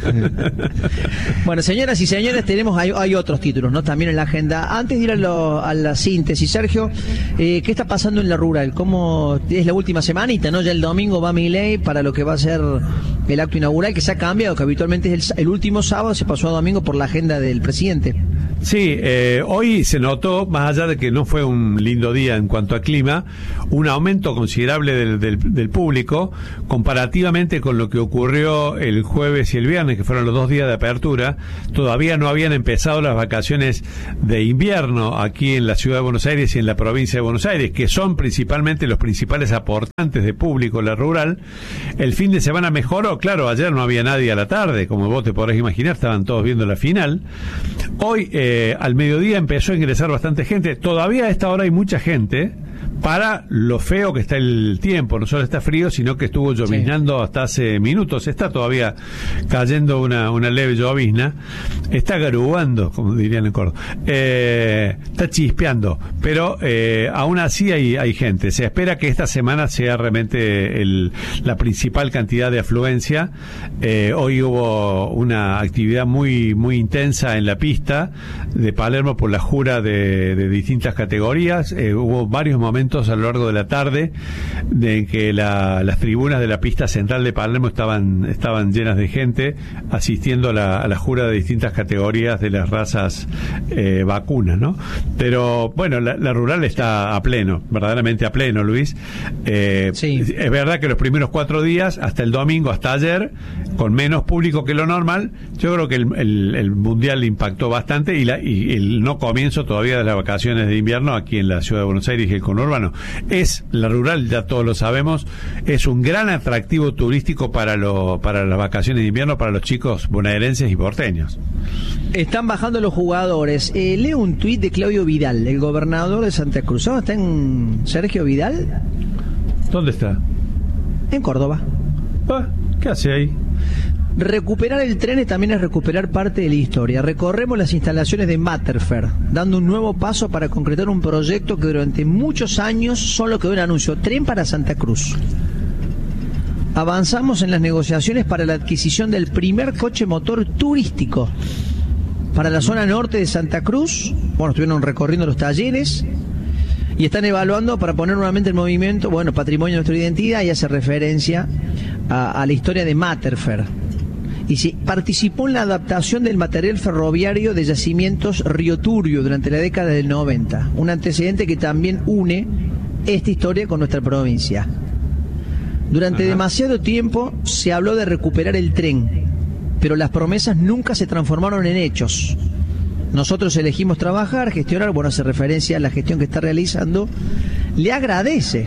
Bueno, señoras y señores, hay otros títulos, ¿no? También en la agenda. Antes de ir a la síntesis, Sergio, ¿qué está pasando en la rural? ¿Cómo es la última semanita, no? Ya el domingo va Milei para lo que va a ser el acto inaugural, que se ha cambiado, que habitualmente es el último sábado, se pasó a domingo por la agenda del presidente. Sí, hoy se notó, más allá de que no fue un lindo día en cuanto a clima, un aumento considerable del público comparativamente con lo que ocurrió el jueves y el viernes, que fueron los 2 días de apertura. Todavía no habían empezado las vacaciones de invierno aquí en la ciudad de Buenos Aires y en la provincia de Buenos Aires, que son principalmente los principales aportantes de público en la rural. El fin de semana mejoró, claro, ayer no había nadie a la tarde, como vos te podrás imaginar, estaban todos viendo la final. Hoy al mediodía empezó a ingresar bastante gente. Todavía a esta hora hay mucha gente para lo feo que está el tiempo. No solo está frío, sino que estuvo lloviznando hasta hace minutos. Está todavía cayendo una leve llovizna. Está garuando, como dirían en Córdoba. Está chispeando. Pero aún así hay gente. Se espera que esta semana sea realmente la principal cantidad de afluencia. Hoy hubo una actividad muy, muy intensa en la pista de Palermo por la jura de distintas categorías. Hubo varios momentos a lo largo de la tarde de que las tribunas de la pista central de Palermo estaban llenas de gente asistiendo a la jura de distintas categorías de las razas vacunas, ¿no? Pero bueno, la rural está a pleno, verdaderamente a pleno, Luis. Es verdad que los primeros 4 días, hasta el domingo, hasta ayer, con menos público que lo normal, yo creo que el Mundial impactó bastante y el no comienzo todavía de las vacaciones de invierno aquí en la ciudad de Buenos Aires y el conurbano. La rural, ya todos lo sabemos, es un gran atractivo turístico para las vacaciones de invierno para los chicos bonaerenses y porteños. Están bajando los jugadores. Leo un tuit de Claudio Vidal, el gobernador de Santa Cruz. ¿Está en Sergio Vidal? ¿Dónde está? En Córdoba. ¿Qué hace ahí? Recuperar el tren también es recuperar parte de la historia. Recorremos las instalaciones de Matterfair, dando un nuevo paso para concretar un proyecto que durante muchos años solo quedó en anuncio. Tren para Santa Cruz. Avanzamos en las negociaciones para la adquisición del primer coche motor turístico para la zona norte de Santa Cruz. Bueno, estuvieron recorriendo los talleres y están evaluando para poner nuevamente en movimiento, patrimonio de nuestra identidad, y hace referencia a la historia de Matterfair. Y participó en la adaptación del material ferroviario de yacimientos Río Turbio durante la década del 90, un antecedente que también une esta historia con nuestra provincia. Durante demasiado tiempo se habló de recuperar el tren, pero las promesas nunca se transformaron en hechos. Nosotros elegimos trabajar, gestionar, hace referencia a la gestión que está realizando. Le agradece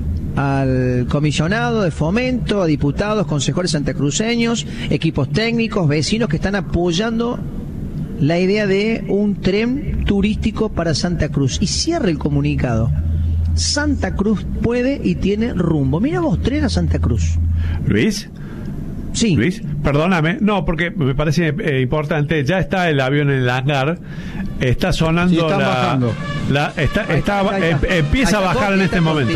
al comisionado de fomento, a diputados, concejales santacruceños, equipos técnicos, vecinos que están apoyando la idea de un tren turístico para Santa Cruz. Y cierra el comunicado: Santa Cruz puede y tiene rumbo. Mira vos, tren a Santa Cruz. Luis. Sí. Luis, perdóname, no, porque me parece importante. Ya está el avión en el hangar, está sonando, bajando. Empieza a bajar en este momento.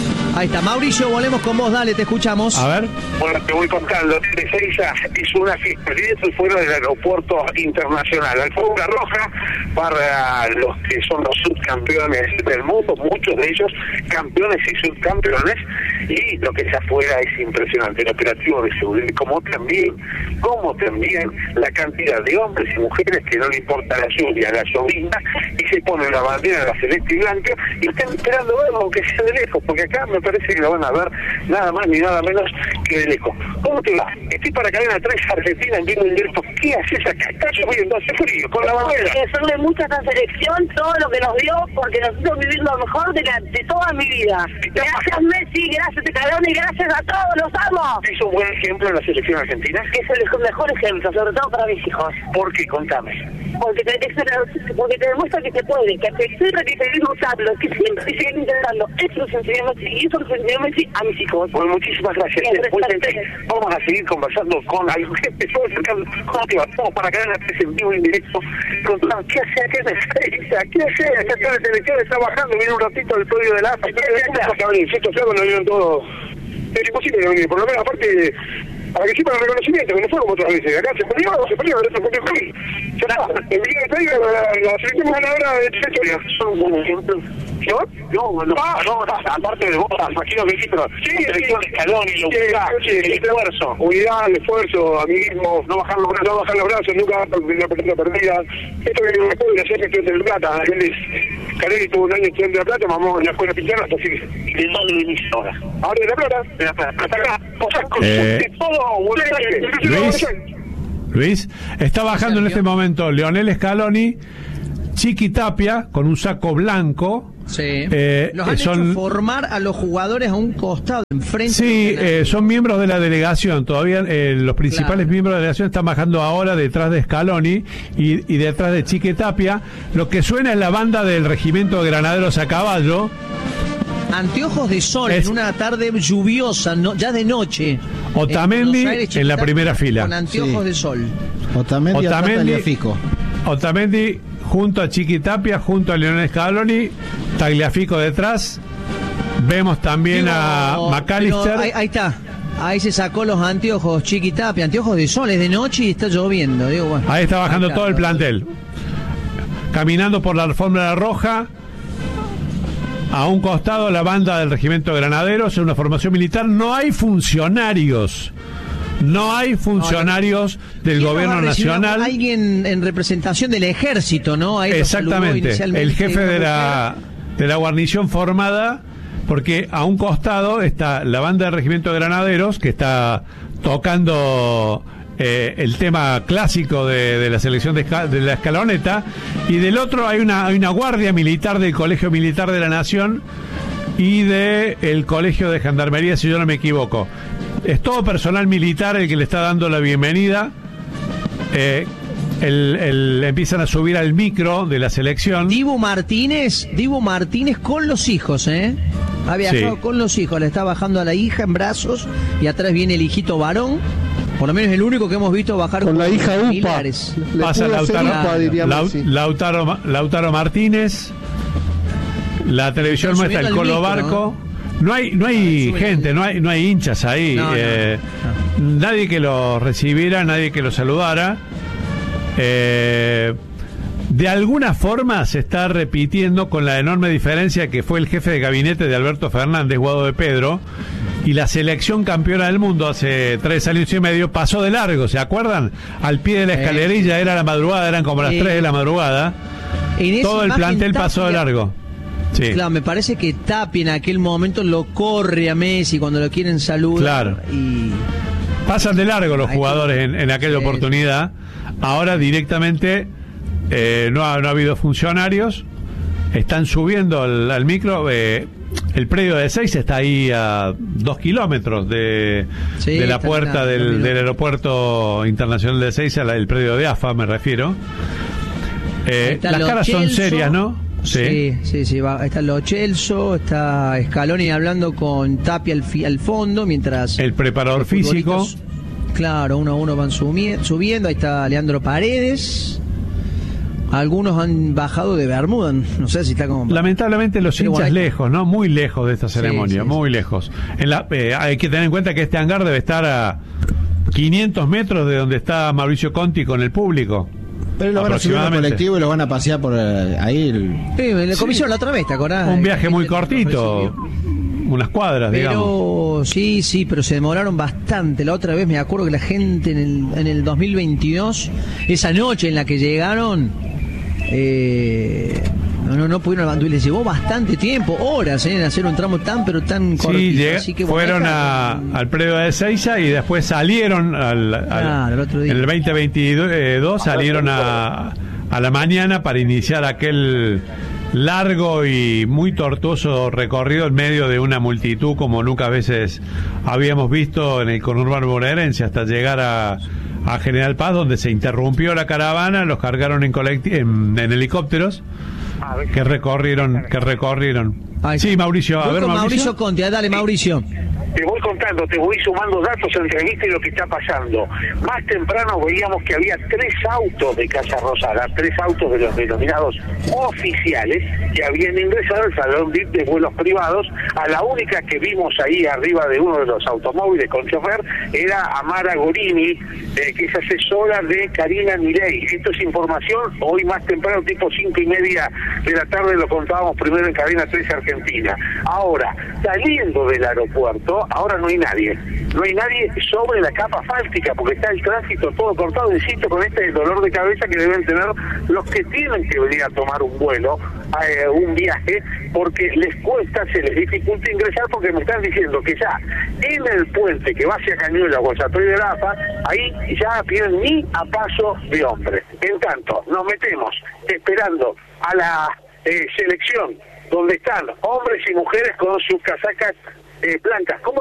Ahí está, Mauricio, volvemos con vos, dale, te escuchamos. A ver. Bueno, te voy contando. Ezeiza hizo una fiesta y eso fuera del aeropuerto internacional. Alfombra roja para los que son los subcampeones del mundo, muchos de ellos campeones y subcampeones, y lo que es afuera es impresionante. El operativo de seguridad, como también la cantidad de hombres y mujeres que no le importa la lluvia, la llovizna, y se ponen la bandera de la celeste y blanca y están esperando verlo, aunque sea de lejos, porque acá me parece que lo van a ver nada más ni nada menos que de lejos. ¿Cómo te va? Estoy para Cadena 3 Argentina en vivo en directo. ¿Qué haces acá? Está lloviendo, hace frío, con la bandera. Agradecerle mucho a esta selección todo lo que nos dio, porque nos hizo vivir lo mejor de toda mi vida. Gracias Messi, gracias Scaloni, gracias a todos, los amo. ¿Es un buen ejemplo en la selección argentina? Es el mejor ejemplo, sobre todo para mis hijos. ¿Por qué? Contame. Porque te demuestra que se puede, que a pesar de que seguir luchando, que siempre siguen intentando. Eso lo enseñó Messi y eso lo enseñó Messi a mis hijos. Bueno, muchísimas gracias. Vamos a seguir conversando con alguien. ¿Cómo te va? Vamos para Cadena 3 en vivo y en directo. ¿Qué hace acá en Ezeiza? ¿Qué hace? Acá está la selección, está bajando, viene un ratito del podio del AFA. Si estos chavos no vieron todo. Es imposible que venir, por lo menos aparte, para que sepan el reconocimiento, que no fue como otras veces. Acá se perdió, el otro perdió Juli. Ya está, el día que traiga la selección ganadora de esta historia. Son buenos ejemplos. ¿Yo? No, aparte de vos, imagino que sí, pero la selección de Scaloni, el esfuerzo. Unidad, el esfuerzo, amiguismo, no bajar los brazos, nunca dar la pelota perdida. Esto que me puede hacer que estudiante de Plata, Caleri tuvo un año estudiante de Plata, mamó en la escuela Pintana, hasta así. ¿Y de dónde venís ahora? Ahora de La Plata, hasta acá. O sea, con todo, Luis, está bajando en este momento Lionel Scaloni, Chiqui Tapia, con un saco blanco. Sí. Los han hecho formar a los jugadores a un costado, enfrente. Sí, son miembros de la delegación. Todavía los principales miembros de la delegación están bajando ahora detrás de Scaloni y detrás de Chiqui Tapia. Lo que suena es la banda del Regimiento de Granaderos a Caballo. Anteojos de sol en una tarde lluviosa, ya de noche. Otamendi en la primera fila. Con anteojos de sol. Otamendi junto a Chiqui Tapia, junto a Lionel Scaloni, Tagliafico detrás. Vemos también a McAllister. Ahí está. Ahí se sacó los anteojos Chiqui Tapia, anteojos de sol, es de noche y está lloviendo. Bueno, ahí está bajando todo el plantel. Caminando por la alfombra roja. A un costado la banda del Regimiento de Granaderos, en una formación militar. No hay funcionarios. Del gobierno nacional. Alguien en representación del ejército, ¿no? Ahí exactamente, el jefe de la guarnición formada, porque a un costado está la banda del Regimiento de Granaderos, que está tocando el tema clásico de la selección de la escaloneta, y del otro hay una guardia militar del Colegio Militar de la Nación y del Colegio de Gendarmería, si yo no me equivoco. Es todo personal militar el que le está dando la bienvenida. Empiezan a subir al micro de la selección. Dibu Martínez con los hijos, ha viajado con los hijos, le está bajando a la hija en brazos y atrás viene el hijito varón. Por lo menos el único que hemos visto bajar con la hija UPA. Pasa Lautaro Martínez. La televisión muestra el Colo Barco. No hay gente, no hay hinchas ahí. Nadie que lo recibiera, nadie que lo saludara. De alguna forma se está repitiendo, con la enorme diferencia que fue el jefe de gabinete de Alberto Fernández, Guado de Pedro, y la selección campeona del mundo hace 3 años y medio pasó de largo, ¿se acuerdan? Al pie de la escalerilla, era la madrugada, eran como las 3 de la madrugada. Todo el plantel pasó de largo. Sí. Claro, me parece que Tapia en aquel momento lo corre a Messi cuando lo quieren saludar. Claro. Y pasan de largo los jugadores en aquella oportunidad. Ahora directamente no ha habido funcionarios. Están subiendo al micro. El predio de Ezeiza está ahí a 2 kilómetros de la puerta del aeropuerto internacional de Ezeiza, el predio de AFA me refiero. Las caras son serias, ¿no? Sí. Está Lo Celso, está Scaloni hablando con Tapia al fondo, mientras el preparador físico. Claro, uno a uno van subiendo. Ahí está Leandro Paredes. algunos han bajado de Bermuda, no sé si está como... Lamentablemente los hinchas lejos, ¿no? Muy lejos de esta ceremonia, sí, muy lejos. Hay que tener en cuenta que este hangar debe estar a 500 metros de donde está Mauricio Conti con el público. Pero lo van a subir al colectivo y lo van a pasear por ahí. Sí, la comisión la otra vez, ¿te acordás? Un viaje muy cortito, unas cuadras, digamos. Sí, pero se demoraron bastante. La otra vez me acuerdo que la gente en el 2022, esa noche en la que llegaron, no pudieron levantar, y les llevó bastante tiempo, horas, en hacer un tramo tan cortito. Sí, así que fueron al predio de Ezeiza y después salieron el otro día. En el 2022 salieron a la mañana para iniciar aquel largo y muy tortuoso recorrido en medio de una multitud como nunca a veces habíamos visto en el conurbano bonaerense, hasta llegar a General Paz, donde se interrumpió la caravana, los cargaron en helicópteros que recorrieron. Sí, Mauricio, a ver, Mauricio Conti, dale, Mauricio. Te voy contando, te voy sumando datos, entrevistas y lo que está pasando. Más temprano veíamos que había 3 autos de Casa Rosada, 3 autos de los denominados oficiales que habían ingresado al salón VIP de vuelos privados. A la única que vimos ahí arriba de uno de los automóviles con chofer era Amara Gorini, que es asesora de Karina Milei. Esto es información, hoy más temprano, tipo 5:30 de la tarde, lo contábamos primero en Cadena 3 Argentina. Ahora, saliendo del aeropuerto, ahora no hay nadie sobre la capa asfáltica, porque está el tránsito todo cortado, insisto, con este dolor de cabeza que deben tener los que tienen que venir a tomar un vuelo, un viaje, porque les cuesta, se les dificulta ingresar, porque me están diciendo que ya en el puente que va hacia Cañuelas o hacia Troy de la AFA, ahí ya piden ni a paso de hombre. En tanto, nos metemos esperando a la selección, donde están hombres y mujeres con sus casacas blancas, como